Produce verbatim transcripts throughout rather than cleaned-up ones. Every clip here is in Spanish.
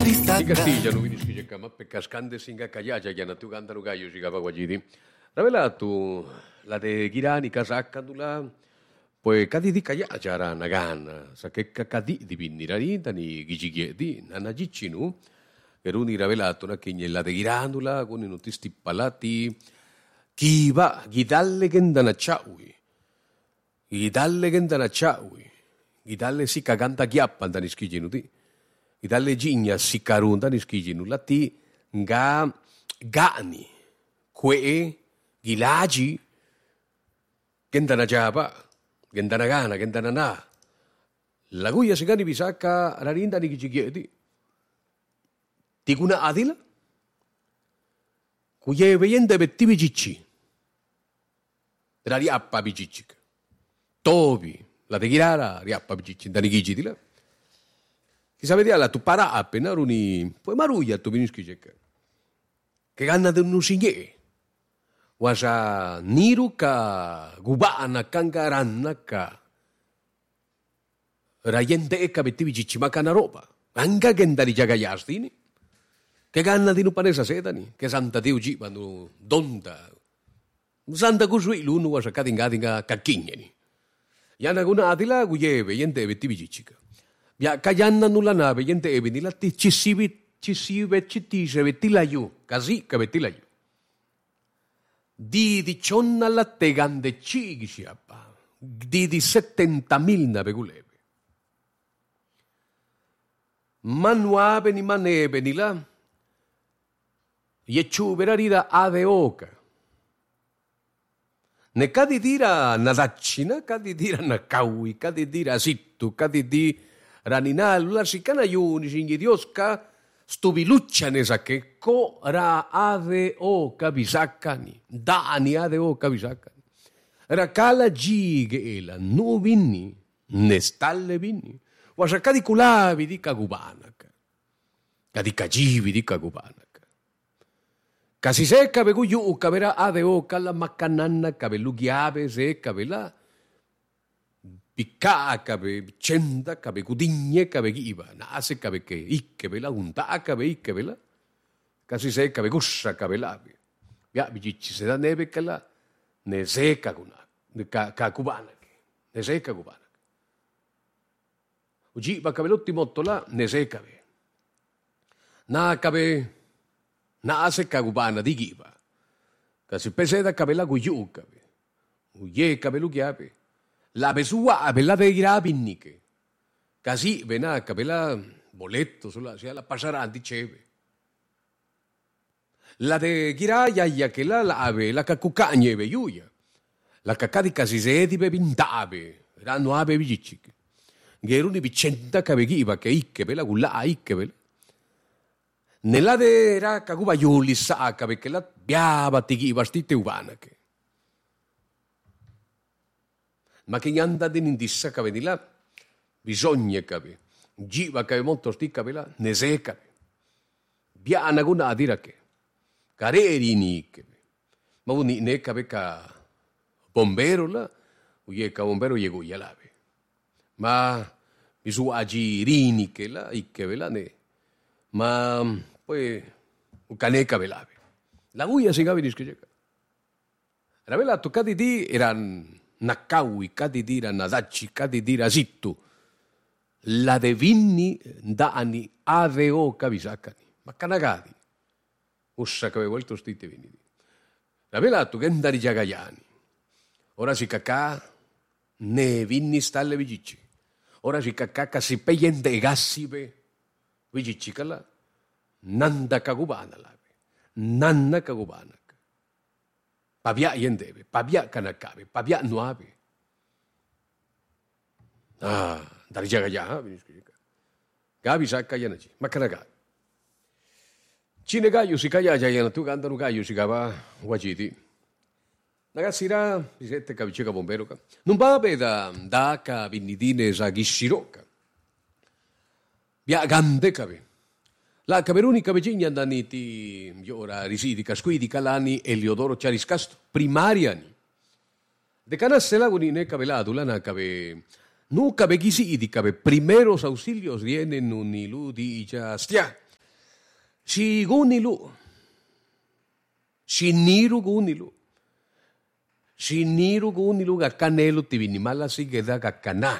Di Castiglia, non vinisci che ma per cascande singa cagliagia, che tu cantano gaio, si cava guagidi. Ravela tu, la de Girani, Casacca, poi cadi di cagliagia, era una ganna, sa che cadi di pinni, rarinta, ni ghigighedi, nana giccinu, che runi ravelato, una che la de Girandula, con i notisti palati, chi va, chi dalle che andana ciaui, chi dalle che andana ciaui, chi dalle si caganta chiappa, andani schiginu di. Italle gigna si carunta ni schiginu lati nga gani que gilaji gendana jaba gendana gana gendana na la guia si gani bisacca rarinda ni gigiedi tiguna adila cuye veyende betti bicicci la riappa bicicci tobi la de girara riappa bicicci dani gigidila. Chi sa vedere la tu para appena runi, poi maruglia tu vinisci che che ganna de un signe. Wasa niru ka gubana kangaranna ka. Rayente e cabettivi cicci ma cana roba. Anga genda di jagayastini. Che ganna di nu panesa sedani, che santa Dio gibanu donda. Santa cusui l'uno wasa kadingadinga kakkigneni. Yana guna adila guyeve yente bettivi cicci. Ya kayanna nulla nave yente ebini latti ci si ci si vetti se vetti la yu così che vetti la yu di di cionna la tegande cigi si appa di di settentamila nave guleve manuave ni maneve ni la yechu verarida ade oca ne cadi dira nadaccina cadi dira na kaui cadi dira sittu cadi di raninal la sicana yuni singi dioska stubiluccia ne che co ra ave o kabisakani dani ade o kabisakani ra kala gige ela nu vinni ne stalle vinni wasa kadi kulavi di kagubanak kadi kajivi di kagubanak kasi secca be guyu kabera ade o kala makananna kabelugiave secca bela Picca cabe cenda cabe gudigne cabe giva nase cabe che icche bela unta cabe icche bela casi se cabe gussa cabe labi ya bici se da neve cala ne seca guna ne ca ca cubana ne seca cubana ugi va cabe l'ultimo là ne seca be na cabe na se cubana di giva casi peseda cabe la guyu cabe uye cabe lu chiabe la besua a bella de gira pinniche. Casi vena capella boletto sulla sia la pasarà diceve. La de gira ya che la la ave la cacucagne ve yuia. La cacadi casi se di be pintave. Erano ave vigicci. Geruni vicenda cavegiva che icche bella gulla icche bella. Nella de era cacuba yuli sacca perché la biava tigiva stite uvanache. Ma che gli anda di indissa che vedi là, bisogna che giva che molto sticca là, ne seca. Biana guna a dire che, careri niche. Ma un ne che becca bombero là, uye che bombero yego yalave. Ma bisu agirini che là, icche vela ne. Ma poi un caneca velave. La guia si gavi di scrivere. La vela toccati di erano Nakaui, cadi dira nadacci, cadi dira sittu, la de vinni dani aveo cavisacani, ma canagadi, ussa che avevo il tostite vinni. La velato che andari giagaiani, ora si cacà, ne vinni stalle vigicci, ora si cacà si peyende gassibe, vigicci cala, nanda cagubana lave, nanna cagubana. Pavia yendeve, pavia canacave, pavia nuave. Ah, dari jaga jaga, gabi sakka yanaji, makanaga. Cine gaio si kaya jayana tu gandanu gaio si gava wajidi. Nagasira, bisette kavicheka bombero ka. Non va da daka vinidine sa gishiroka. Bia gande kave. La Cameruni Cabegigna andati ora risidi casquidi calani Eliodoro Ciariscasto primariani. De canasse laguni ne cabelado lana cabe nu cabe gisidi cabe primeros auxilios vienen un iludi ya stia Si gunilu. Si niru gunilu. Si niru gunilu gakanelu tibinimala si geda gakana.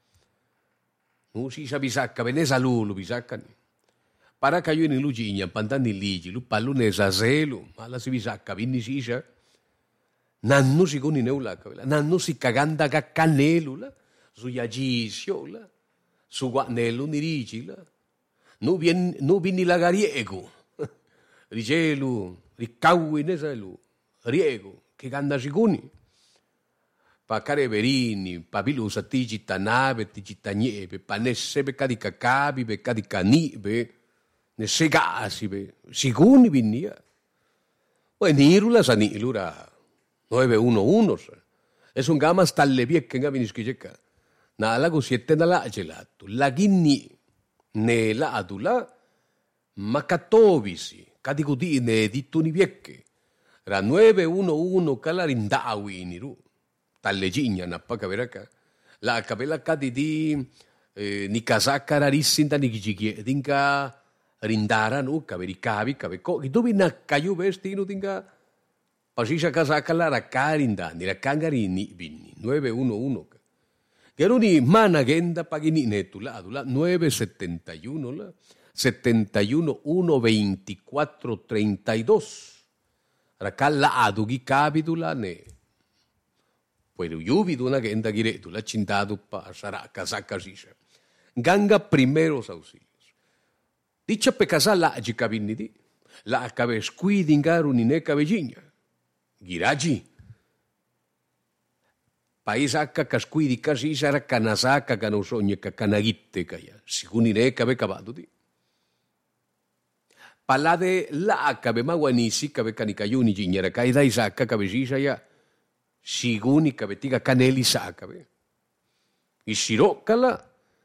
No si sa bisaka benesa lulu bisakan. Para kayo ni lujinya pantan ni liji lu palu nesa zelu mala si bisaka bini sisa. Nannu si guni neula kabela. Nannu si kaganda gakanelu la. Su yajisio la. Su guanelu niriji la. Nu bien nu bini la gariego. Rigelu, ricaui neselu, riego, che ganda siguni. Pa care verini, pa bilu sa ti citanave, ti citaniebe, pa nesse becca di cacabi, becca di canibe, ne segasi, be, siguni vinia. Poi nirula sa nilura, nueve uno uno. Es un gama stalle viecche nga viniskijeca. Na lago siete na la gelato, la ginni ne la adula, ma catovisi. Kadikuti ne dituni viecche. Ra nueve uno uno kalarindawi niru. Tallegigna nappa kaveraka. La kapela kadidi eh, ni kasaka rarissinta ni kijikie. Dinka rindara nu kaverikavi kaveko. Kidubi nakayu vestinu dinka pasisha kasaka la rakarinda. Ni rakangari ni bini. nueve uno uno. Geruni mana genda pagini netula. Adula nueve setenta y uno la. setenta y uno, uno, veinticuatro, treinta y dos. Rakalla adugi kabidula ne. Puedo yubiduna que enda giretula chindadu pa saraka sakasisha. Ganga primeros auxilios. Dicha pecasa la ajikabinidi. La acabe squidingaru nine cabelliña. Giraji. Paisaka kasquidi kasisha rakanasaka kanusonye kakanagitte kaya. Sigunine kabe kabadudi. Palade la akabe mawanisi kabe kanikayuni jinyara kaida isaka kabe shisaya siguni kabe tiga kaneli sakabe. Ishirokala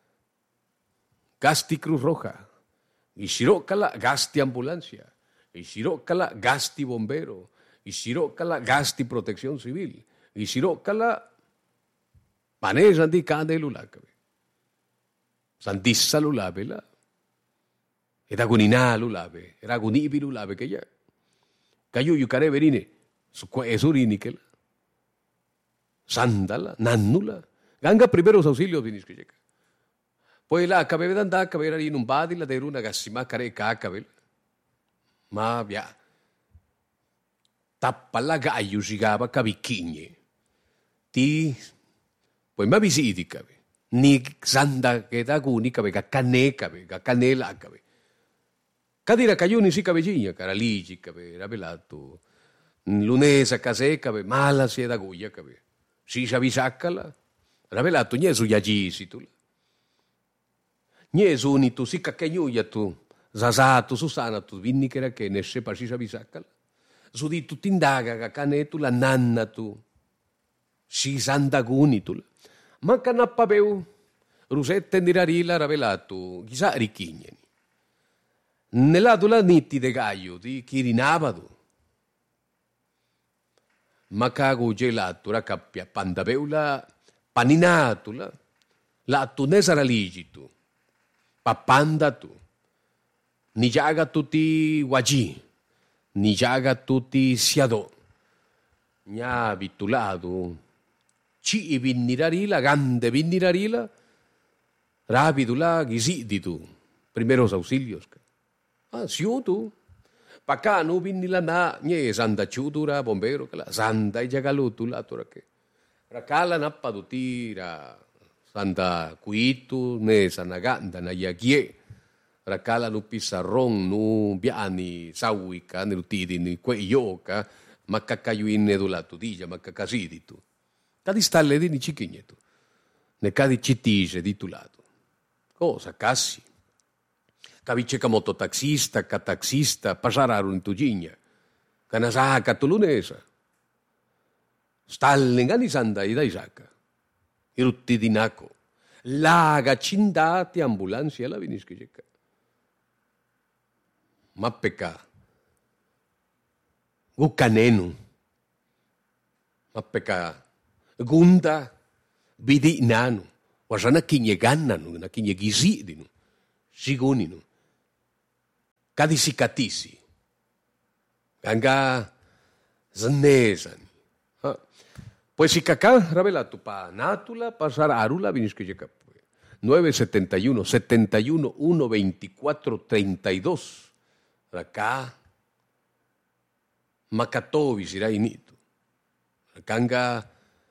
gasti Cruz Roja. Ishirokala gasti ambulancia. Ishirokala gasti bombero. Ishirokala gasti protección civil. Ishirokala panes andi kandelula kabe. Sandissa lulabela. Era gunina lulabe, era gunibi lulabe que ya. Kayu yukare verine, su esurini que la. Sandala, nannula. Ganga primeros auxilios vinis que llega. Pues la acabe de andar, acabe de ir un badi, la de una gasima care cacabe. Ma via. Tappa la gaio sigaba cabiquigne. Ti, pues ma visiti cabe. Ni sanda que da guni cabe, cane cabe, canela cabe. Kadira kayuni si cabellina, caraligi, cabe, rabelato. Lunesa, case, cabe, mala si da guia, cabe. Si savisacala, rabelato, nie su yagisi tu. Nie su ni tu si cacagnuia tu, zazato, susana tu, vinni che era che ne sepa si savisacala. Su di tu tindaga, cane tu, la nanna tu, si sandaguni tu. Manca nappabeu, rusette ndirarila, rabelato, chissà richigneni. Nell'adula nitti de gaio di chirinavadu. Macago gelato la cappia pandabeula paninatula la tunesa religitu papandatu ni jaga tutti waji ni jaga tutti siado nya bitulado ci vinnirarila gande vinnirarila rapidula gisiditu primeros auxilios. Ah, siutu. Paka no vinila na nye sanda chudura bombero kala sanda jagalutu la torake. Rakala na padutira sanda kuitu ne sanaganda na yagie. Rakala no pizarrón no biani sawika ne lutidi ni kweyoka makakayuine dulatu dija makakasiditu. Kadi stalle di ni chiquignetu. Ne kadi chitije ditulato. Cosa casi. Kavicheka mototaxista, kataxista, pasararu in tujinya. Kanasaka tulunesa. Stallengani sanda ida isaka. Irutti dinako. Laga cindati ambulancia la viniskijeka. Mappeka. Gukanenu. Mappeka. Gunda. Bidi nanu. Wasana kinye gananu, na kinye gizidinu. Siguninu. Kadisikatisi. Ganga znesan. Pues si acá, Ravela, tu pa nátula, pasar arula, vinis que llega. nueve setenta y uno, setenta y uno, uno veinticuatro, treinta y dos. Acá, Macatovis irá inito. Acá,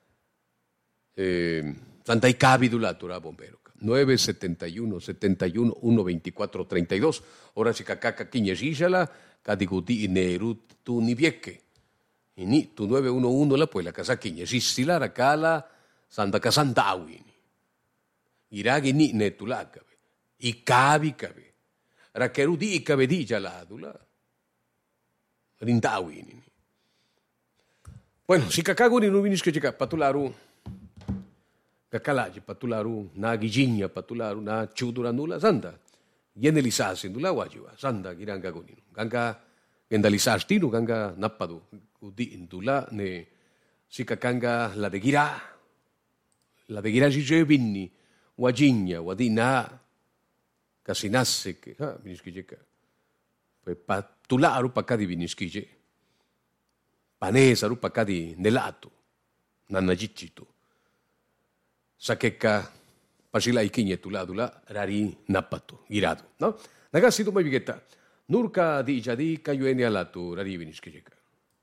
eh, Santa Icabidula, tura bombero. nueve setenta y uno, setenta y uno, uno veinticuatro, treinta y dos. Ahora si cacaca quiñesíshala, cadiguti inerut tu nivieque. Y ni tu nueve uno uno la pues la casa quiñesísila, racala, Santa Casantawin. Iragi ni netulakabe. Ikabi kabe. Rakerudi ikabedilla la adula. Rindawin. Bueno, si kakaguni no vinis que llega patularu. Kakalaji patularu, na gijinya patularu, na chuduranula, sanda. Yenelizas indula wajiwa, sanda giranga guninu. Ganga gendalizas tinu, ganga napadu. Udi indula ne sikakanga la de gira. La de gira jijebini, wajinya, wadina. Kasinase, ha, viniskijeka. Pues patularu pakadi viniskije. Panesaru pakadi nelato. Nanajichito. Sakeka pasila ikinya tuladula rari napato girado, ¿no? Naga sido muy bigueta. Nurka di jadi kayueni alatu rari viniskijeka.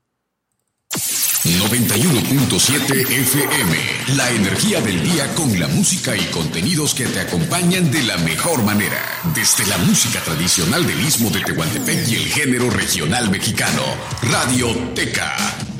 noventa y uno punto siete F M, la energía del día con la música y contenidos que te acompañan de la mejor manera. Desde la música tradicional del Istmo de Tehuantepec y el género regional mexicano, Radioteca.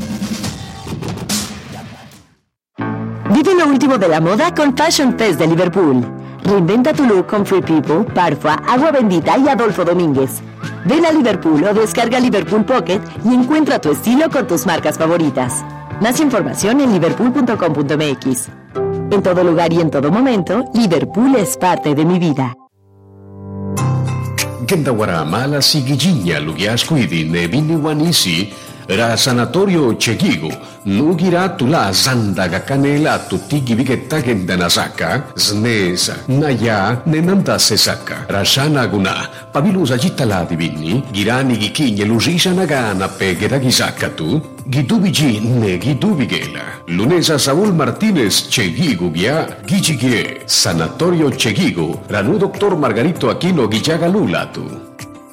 Vive lo último de la moda con Fashion Fest de Liverpool. Reinventa tu look con Free People, Parfua, Agua Bendita y Adolfo Domínguez. Ven a Liverpool o descarga Liverpool Pocket y encuentra tu estilo con tus marcas favoritas. Más información en liverpool punto com punto m x. En todo lugar y en todo momento, Liverpool es parte de mi vida. Gendawara mala sigijinya lugiasquidi ne vini wanisi ra sanatorio Chegigo nugira tula zandaga canela tutigi vigetta gendanasaka znesa naya nenanda sesaka rashana guna pabilusa jittala divini girani gikinye lusisa nagana pegera gisakatu gidubiji ne gidubigela lunesa Saúl Martínez Chegigo guia gichigie sanatorio Chegigo ranu doctor Margarito Aquino Guillagalulatu.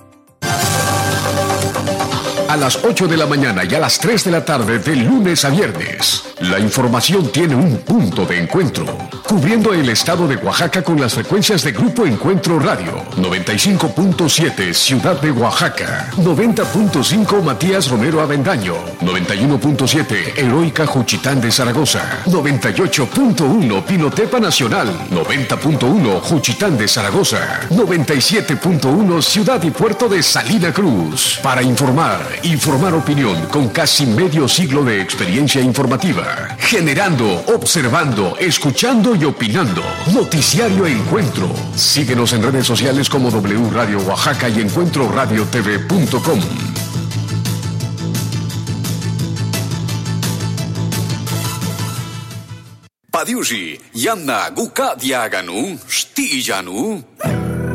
A las ocho de la mañana y a las tres de la tarde de lunes a viernes. La información tiene un punto de encuentro, cubriendo el estado de Oaxaca con las frecuencias de Grupo Encuentro Radio, noventa y cinco punto siete Ciudad de Oaxaca, noventa punto cinco Matías Romero Avendaño, noventa y uno punto siete Heroica Juchitán de Zaragoza, noventa y ocho punto uno Pinotepa Nacional, noventa punto uno Juchitán de Zaragoza, noventa y siete punto uno Ciudad y Puerto de Salina Cruz. Para informar, informar opinión con casi medio siglo de experiencia informativa. Generando, observando, escuchando y opinando. Noticiario Encuentro. Síguenos en redes sociales como W Radio Oaxaca y encuentro radio t v punto com. Padiushi, Yanna Guka Diaganu, Stijanu.